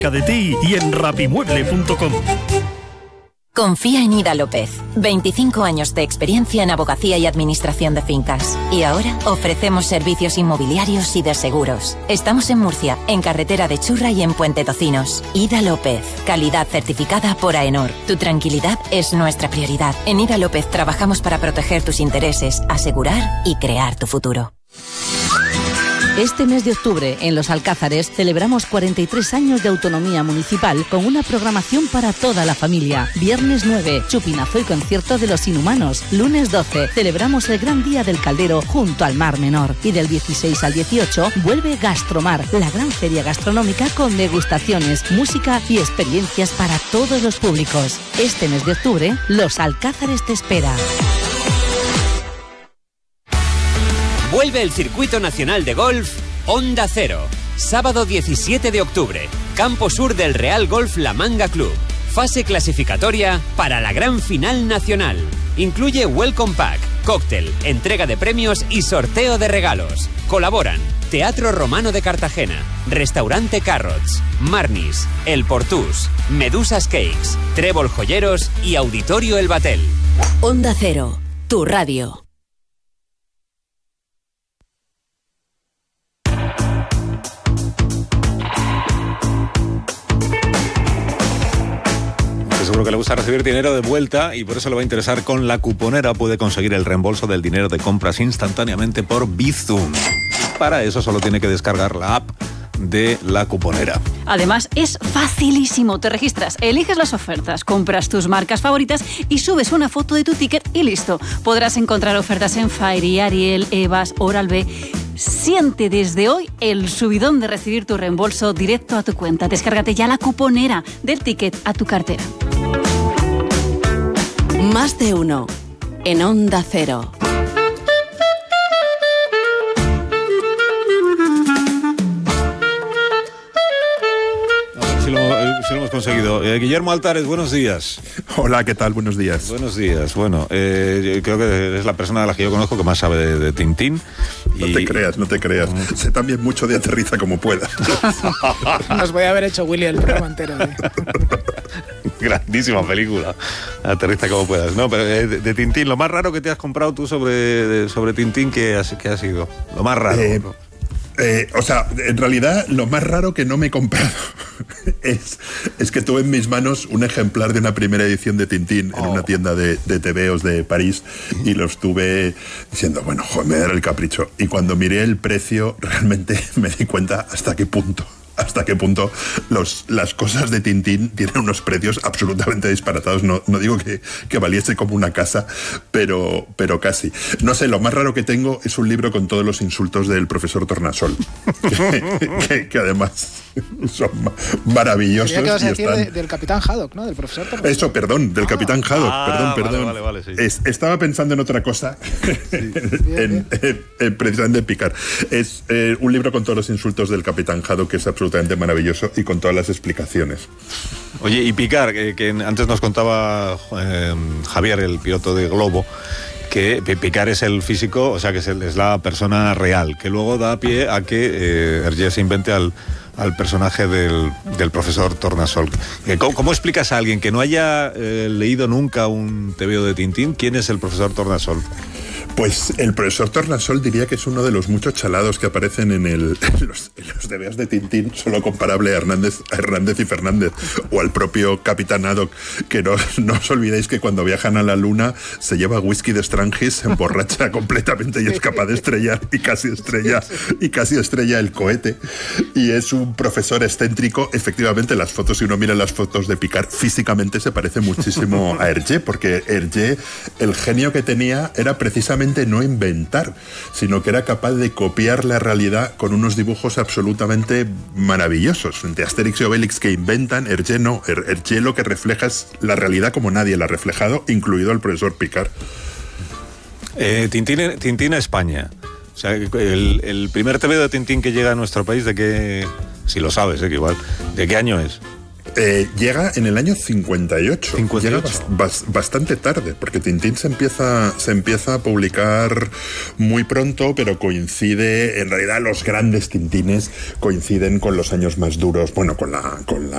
de ti y en rapimueble.com. Confía en Ida López. 25 años de experiencia en abogacía y administración de fincas. Y ahora ofrecemos servicios inmobiliarios y de seguros. Estamos en Murcia, en Carretera de Churra y en Puente Tocinos. Ida López. Calidad certificada por AENOR. Tu tranquilidad es nuestra prioridad. En Ida López trabajamos para proteger tus intereses, asegurar y crear tu futuro. Este mes de octubre, en Los Alcázares, celebramos 43 años de autonomía municipal con una programación para toda la familia. Viernes 9, chupinazo y concierto de Los Inhumanos. Lunes 12, celebramos el Gran Día del Caldero junto al Mar Menor. Y del 16 al 18, vuelve Gastromar, la gran feria gastronómica con degustaciones, música y experiencias para todos los públicos. Este mes de octubre, Los Alcázares te espera. Vuelve el Circuito Nacional de Golf Onda Cero. Sábado 17 de octubre. Campo Sur del Real Golf La Manga Club. Fase clasificatoria para la gran final nacional. Incluye Welcome Pack, cóctel, entrega de premios y sorteo de regalos. Colaboran Teatro Romano de Cartagena, Restaurante Carrots, Marnis, El Portús, Medusas Cakes, Trébol Joyeros y Auditorio El Batel. Onda Cero, tu radio. Seguro que le gusta recibir dinero de vuelta y por eso le va a interesar con La Cuponera. Puede conseguir el reembolso del dinero de compras instantáneamente por Bizum. Para eso solo tiene que descargar la app de La Cuponera. Además, es facilísimo. Te registras, eliges las ofertas, compras tus marcas favoritas y subes una foto de tu ticket y listo. Podrás encontrar ofertas en Fairy, Ariel, Evas, Oral-B. Siente desde hoy el subidón de recibir tu reembolso directo a tu cuenta. Descárgate ya La Cuponera, del ticket a tu cartera. Más de uno en Onda Cero. Si lo hemos conseguido. Guillermo Altares, buenos días. Hola, ¿qué tal? Buenos días. Buenos días. Bueno, creo que es la persona de la que yo conozco que más sabe de Tintín. No te creas. Sé también mucho de Aterriza como pueda. Nos voy a haber hecho Willy el programa entero. Grandísima película. Aterriza como puedas. No, pero de Tintín, lo más raro que te has comprado tú sobre Tintín, ¿qué ha sido? Lo más raro. En realidad, lo más raro que no me he comprado es que tuve en mis manos un ejemplar de una primera edición de Tintín en una tienda de TVOs de París y lo estuve diciendo, bueno, joder, me dará el capricho. Y cuando miré el precio, realmente me di cuenta hasta qué punto las cosas de Tintín tienen unos precios absolutamente disparatados. No digo que valiese como una casa, pero casi. No sé, lo más raro que tengo es un libro con todos los insultos del profesor Tornasol, que además son maravillosos. ¿Qué vas a decir del Capitán Haddock, ¿no? Del profesor Tornasol. Eso, perdón, del Capitán Haddock. Perdón. Vale, sí. Estaba pensando en otra cosa, en precisamente en Picard. Es un libro con todos los insultos del Capitán Haddock, que es absolutamente maravilloso y con todas las explicaciones. Oye, y Picard, que antes nos contaba Javier, el piloto de Globo, que Picard es el físico, o sea que es la persona real, que luego da pie a que Hergé se invente al personaje del profesor Tornasol. ¿Cómo explicas a alguien que no haya leído nunca un TVO de Tintín quién es el profesor Tornasol? Pues el profesor Tornasol diría que es uno de los muchos chalados que aparecen en los TVOs de Tintín, solo comparable a Hernández y Fernández, o al propio Capitán Haddock, que no os olvidéis que cuando viajan a la luna se lleva whisky de Strangis, se emborracha completamente y es capaz de estrellar y casi estrella el cohete. Y es un profesor excéntrico. Efectivamente, las fotos, si uno mira las fotos de Picard, físicamente se parece muchísimo a Hergé, porque Hergé, el genio que tenía era precisamente no inventar, sino que era capaz de copiar la realidad con unos dibujos absolutamente maravillosos. De Asterix y Obelix que inventan, Hergé no. Hergé lo que refleja es la realidad como nadie la ha reflejado, incluido el profesor Picard. Tintín a España. O sea, el primer TVO de Tintín que llega a nuestro país, ¿de qué? Si lo sabes, que igual. ¿De qué año es? Llega en el año 58. Llega bastante tarde, porque Tintín se empieza a publicar muy pronto, pero coincide, en realidad los grandes Tintines coinciden con los años más duros, bueno, con la